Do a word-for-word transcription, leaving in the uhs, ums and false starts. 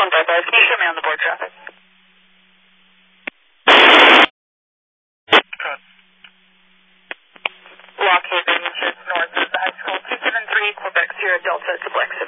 one five five. Can you show me on the board traffic? Lock Haven, just north of the high school. two seven three, Quebec Sierra Delta to Black